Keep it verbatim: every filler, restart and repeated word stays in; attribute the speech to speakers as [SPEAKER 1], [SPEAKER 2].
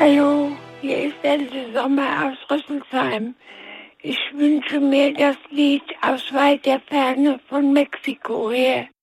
[SPEAKER 1] Hallo, hier ist Else Sommer aus Rüsselsheim. Ich wünsche mir das Lied Aus weiter Ferne von Mexiko her.